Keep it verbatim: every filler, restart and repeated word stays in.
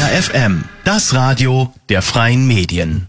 R F M, das Radio der freien Medien.